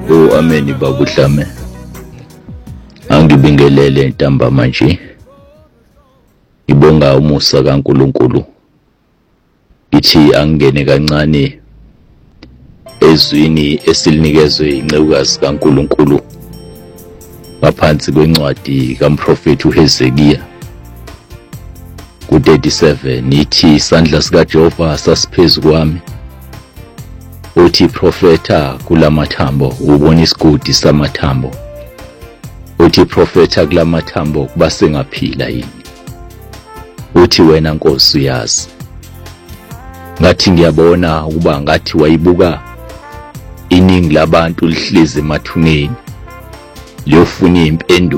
Ameni babuhlame. Angibingelele ntambama nje. Ngibonga umusa kaNkuluNkulu. Ithi angene kancane ezwini esilinikezwe incekukazi kaNkuluNkulu ngaphansi kwencwadi kaMprofeti uHezekiya ku-37 ithi isandla sikaJehova sasiphezu kwami. Uthi profeta kulamathambo ubona isigodi samathambo. Uthi profeta kulamathambo kuba sengaphila yini. Uthi wena Nkosi uyazi. Ngathi ngiyabona ukuba ngathi wayibuka iningi labantu lihlezi emathuneni liyofuna impendulo